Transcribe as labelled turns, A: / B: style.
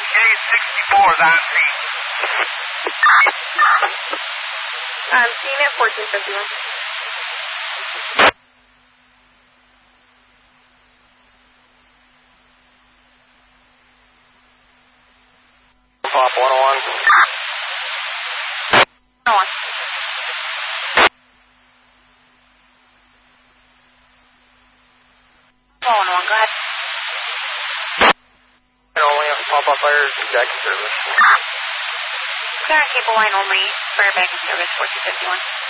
A: K64 is on scene.
B: Scene at 1451.
A: Pop 101.
B: 101. Go ahead.
A: Only have pop-up fires, jacket service.
B: Clear on cable line only, fire back in service 1451.